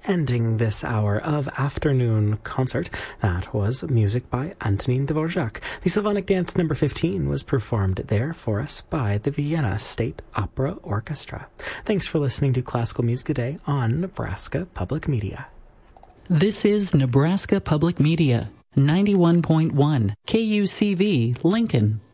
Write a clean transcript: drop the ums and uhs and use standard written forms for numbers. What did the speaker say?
ending this hour of afternoon concert, that was music by Antonin Dvorak. The Slavonic Dance number 15 was performed there for us by the Vienna State Opera Orchestra. Thanks for listening to Classical Music Today on Nebraska Public Media. This is Nebraska Public Media, 91.1 KUCV, Lincoln.